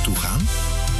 naartoe gaan?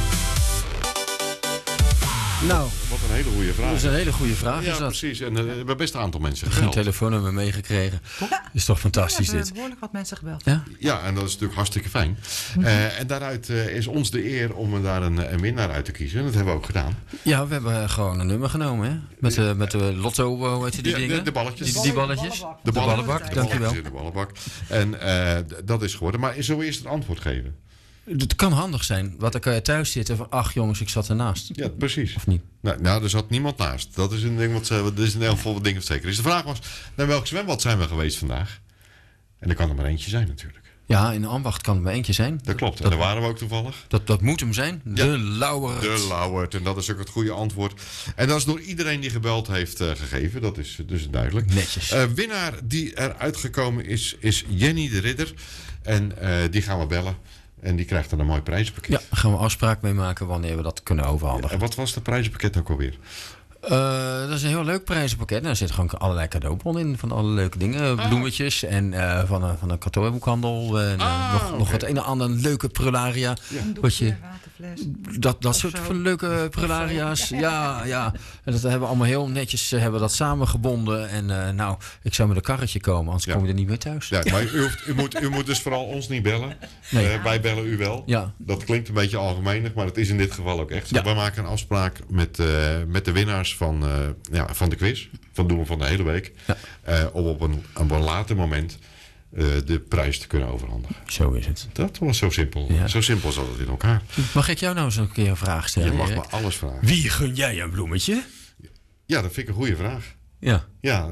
Nou, Wat een hele goede vraag. dat is een hele goede vraag. Ja, Is dat? precies. En we hebben best een aantal mensen Een gebeld. telefoonnummer meegekregen. Is toch fantastisch we hebben dit? behoorlijk wat mensen gebeld. Ja? Ja, en dat is natuurlijk hartstikke fijn. En daaruit is ons de eer om er daar een winnaar uit te kiezen. En dat hebben we ook gedaan. Ja, we hebben gewoon een nummer genomen, hè? Met de lotto, hoe heet die dingen? De balletjes. Die balletjes. De ballenbak, dankjewel. in de ballenbak. En dat is geworden. Maar zullen we eerst het antwoord geven? Het kan handig zijn, want dan kan je thuis zitten van... ach jongens, ik zat ernaast. Ja, precies. Of niet? Nou, er zat niemand naast. Dat is een ding dat is in elk geval een ding wat zeker is. De vraag was, naar welk zwembad zijn we geweest vandaag? En er kan er maar eentje zijn natuurlijk. Ja, in Ambacht kan er maar eentje zijn. Dat klopt. En daar waren we ook toevallig. Dat moet hem zijn. Ja. De Lauwert. De Lauwert. En dat is ook het goede antwoord. En dat is door iedereen die gebeld heeft gegeven. Dat is dus duidelijk. Netjes. Winnaar die eruit gekomen is Jenny de Ridder. En die gaan we bellen. En die krijgt dan een mooi prijzenpakket. Ja, daar gaan we afspraak mee maken wanneer we dat kunnen overhandigen. En wat was het prijzenpakket ook alweer? Dat is een heel leuk prijzenpakket. Daar zitten gewoon allerlei cadeaubonnen in. Van alle leuke dingen. Bloemetjes. En van een cadeauboekhandel. En nog het een en ander. Een leuke prularia. Een Wat je, waterfles. dat soort van leuke prularia's. Ja. En dat hebben we allemaal heel netjes hebben dat samengebonden. En nou, ik zou met een karretje komen. Anders kom je er niet meer thuis. Ja, maar u moet dus vooral ons niet bellen. Nee. Wij bellen u wel. Ja. Dat klinkt een beetje algemeenig, maar het is in dit geval ook echt zo. Ja. Wij maken een afspraak met de winnaars van de quiz. Van doen we van de hele week. Ja. Om op een later moment de prijs te kunnen overhandigen. Zo is het. Dat was zo simpel. Ja. Zo simpel zat het in elkaar. Mag ik jou nou eens een keer een vraag stellen? Je mag Erik? me alles vragen. Wie gun jij een bloemetje? Ja, dat vind ik een goede vraag. Ja. Ja,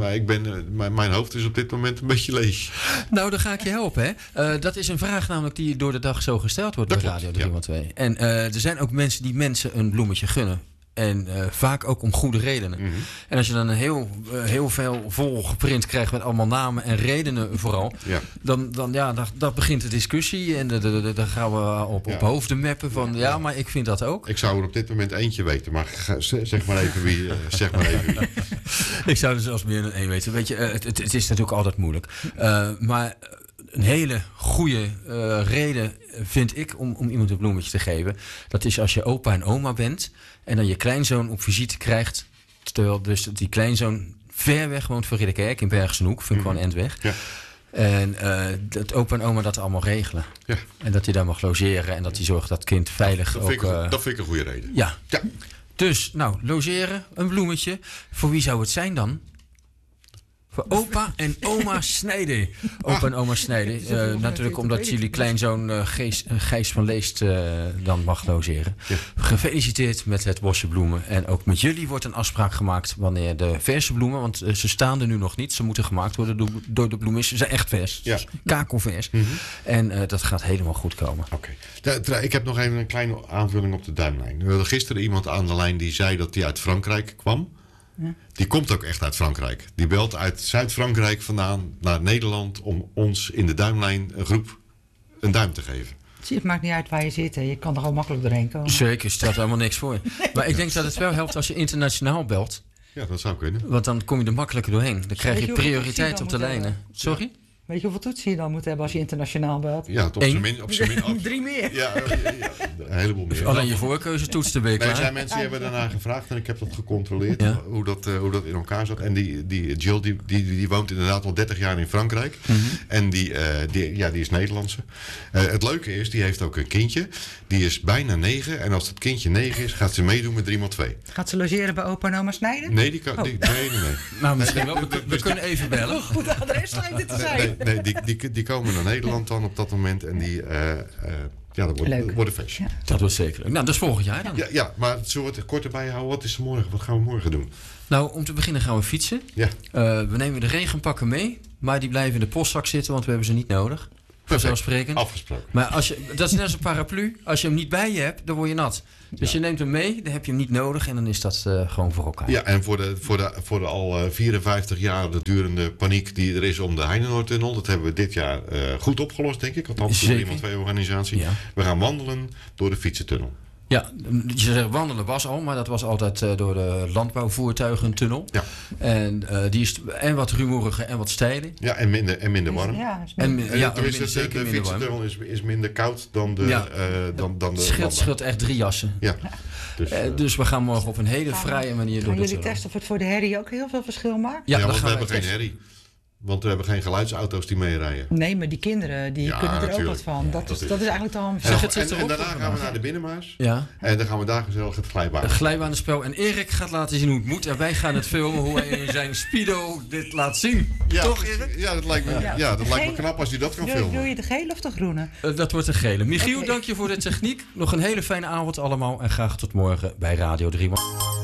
mijn hoofd is op dit moment een beetje leeg. Nou, dan ga ik je helpen. Hè. Dat is een vraag namelijk die door de dag zo gesteld wordt Dat bij klopt, Radio 302. En er zijn ook mensen die mensen een bloemetje gunnen. En vaak ook om goede redenen. Mhm. En als je dan een heel veel vol geprint krijgt met allemaal namen en redenen vooral. Ja. Dan begint de discussie. En dan gaan we op hoofden mappen van maar ik vind dat ook. Ik zou er op dit moment eentje weten, maar zeg maar even wie. Zeg maar even wie. Ik zou er zelfs meer dan één weten. Weet je, het is natuurlijk altijd moeilijk. Maar een hele goede reden vind ik om iemand een bloemetje te geven. Dat is als je opa en oma bent en dan je kleinzoon op visite krijgt. Terwijl dus die kleinzoon ver weg woont van Ridderkerk in Bergsenhoek. Vind ik gewoon een end weg. Ja. En dat opa en oma dat allemaal regelen. Ja. En dat hij daar mag logeren en dat hij zorgt dat het kind veilig Dat vind ik een goede reden. Ja. Ja. Dus, nou, logeren, een bloemetje. Voor wie zou het zijn dan? Voor opa en oma Snijden. Opa en oma Snijden. Natuurlijk omdat jullie kleinzoon Gijs van Leest dan mag logeren. Ja. Gefeliciteerd met het bosje bloemen. En ook met jullie wordt een afspraak gemaakt wanneer de verse bloemen... want ze staan er nu nog niet. Ze moeten gemaakt worden door de bloemisten. Ze zijn echt vers. Ja. Dus kakelvers. Mhm. En dat gaat helemaal goed komen. Oké. Ik heb nog even een kleine aanvulling op de duimlijn. We hadden gisteren iemand aan de lijn die zei dat hij uit Frankrijk kwam. Ja. Die komt ook echt uit Frankrijk. Die belt uit Zuid-Frankrijk vandaan naar Nederland om ons in de duimlijn een groep een duim te geven. Zie, het maakt niet uit waar je zit. Hè. Je kan er gewoon makkelijk doorheen komen. Zeker, stelt helemaal niks voor. Maar ik denk dat het wel helpt als je internationaal belt. Ja, dat zou kunnen. Want dan kom je er makkelijker doorheen. Dan krijg je prioriteit op de lijnen. Sorry? Weet je hoeveel toetsen je dan moet hebben als je internationaal belt? Ja, op zijn min. 3 meer. Ja, een heleboel meer. Alleen je voorkeuzetoets te weken. Er zijn mensen die hebben daarna gevraagd en ik heb dat gecontroleerd. Ja. Hoe dat in elkaar zat. En die Jill die woont inderdaad al 30 jaar in Frankrijk. Mm-hmm. En die is Nederlandse. Het leuke is, die heeft ook een kindje. Die is bijna 9. En als dat kindje 9 is, gaat ze meedoen met 3x2. Gaat ze logeren bij opa en oma Snijden? Nee, die kan. Nee. Nou, misschien wel. We kunnen even bellen. Goed adres lijkt het te zijn. Nee, die komen naar Nederland dan op dat moment. En dat wordt een feestje. Ja. Dat wordt zeker leuk. Nou, dat is volgend jaar dan. Ja, maar zullen we het kort erbij houden? Wat is er morgen? Wat gaan we morgen doen? Nou, om te beginnen gaan we fietsen. Ja. We nemen de regenpakken mee. Maar die blijven in de postzak zitten, want we hebben ze niet nodig. Vanzelfsprekend. Afgesproken. Maar dat is net als een paraplu. Als je hem niet bij je hebt, dan word je nat. Dus je neemt hem mee, dan heb je hem niet nodig en dan is dat gewoon voor elkaar. Ja, en voor de al 54 jaar durende paniek die er is om de Heinenoordtunnel, dat hebben we dit jaar goed opgelost, denk ik. Althans, door iemand twee organisatie. Ja. We gaan wandelen door de fietsentunnel. Ja, je zegt wandelen was al, maar dat was altijd door de landbouwvoertuigentunnel. Ja. En die is en wat rumoeriger en wat steiler. Ja, en minder warm. Ja, is En, De fietsentunnel is minder koud dan de... Ja. dan de scheelt echt 3 jassen. Ja. Dus we gaan morgen op een hele vrije manier door Gaan de jullie testen of het voor de herrie ook heel veel verschil maakt? Ja, want dan we gaan hebben wij geen testen. herrie. Want we hebben geen geluidsauto's die meerijden. Nee, maar die kinderen die Ja, kunnen er ook natuurlijk. wat van. Ja, dat dat is eigenlijk al een Zeg het, zit En erop daarna of gaan we vandaag? naar de Binnenmaas. Ja. En dan gaan we daar gezellig het glijbaan. Een glijbaanenspel. En Erik gaat laten zien hoe het moet. En wij gaan het filmen hoe hij in zijn speedo dit laat zien. Ja, Toch, Erik? Ja, dat lijkt me, dat lijkt me knap als hij dat kan Wil filmen. je de gele of de groene? Dat wordt een gele. Michiel, Oké. dank je voor de techniek. Nog een hele fijne avond allemaal. En graag tot morgen bij Radio 3.